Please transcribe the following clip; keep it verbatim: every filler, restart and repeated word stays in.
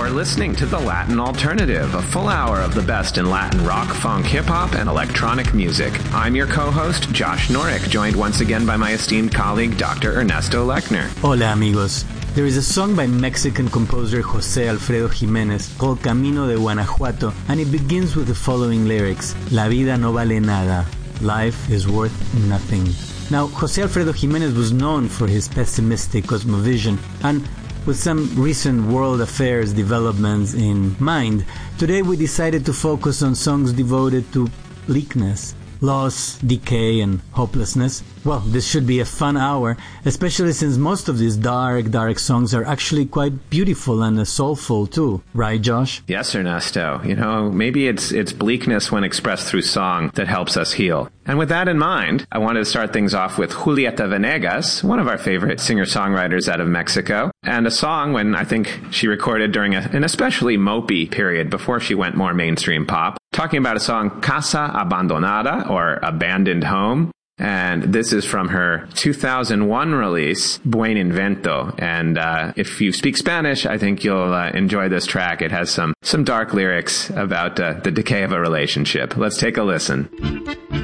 are listening to The Latin Alternative, a full hour of the best in Latin rock, funk, hip-hop, and electronic music. I'm your co-host, Josh Norick, joined once again by my esteemed colleague, Doctor Ernesto Lechner. Hola, amigos. There is a song by Mexican composer José Alfredo Jiménez called Camino de Guanajuato, and it begins with the following lyrics: La vida no vale nada. Life is worth nothing. Now, José Alfredo Jiménez was known for his pessimistic cosmovision, and with some recent world affairs developments in mind, today we decided to focus on songs devoted to bleakness, loss, decay, and hopelessness. Well, this should be a fun hour, especially since most of these dark, dark songs are actually quite beautiful and soulful too. Right, Josh? Yes, Ernesto. You know, maybe it's it's bleakness when expressed through song that helps us heal. And with that in mind, I wanted to start things off with Julieta Venegas, one of our favorite singer-songwriters out of Mexico, and a song when I think she recorded during a, an especially mopey period before she went more mainstream pop, talking about a song Casa Abandonada, or Abandoned Home. And this is from her two thousand one release, Buen Invento. And uh, if you speak Spanish, I think you'll uh, enjoy this track. It has some, some dark lyrics about uh, the decay of a relationship. Let's take a listen.